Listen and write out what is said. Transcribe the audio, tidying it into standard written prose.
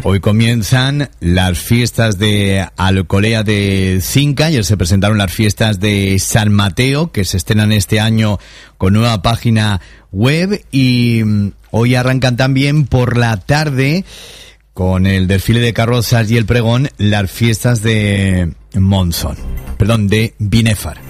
Hoy comienzan las fiestas de Alcolea de Cinca. Ayer se presentaron las fiestas de San Mateo, que se estrenan este año con nueva página web, y hoy arrancan también por la tarde con el desfile de carrozas y el pregón las fiestas de Monzón, de Binefar.